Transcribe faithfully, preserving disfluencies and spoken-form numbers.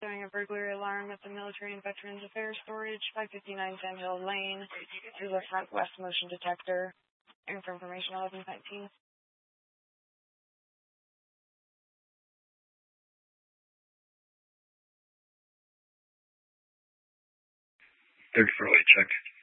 Showing a burglary alarm at the Military and Veterans Affairs Storage, five fifty-nine Sand Hill Lane. This is a front west motion detector. And for information, eleven nineteen. thirty-four, check.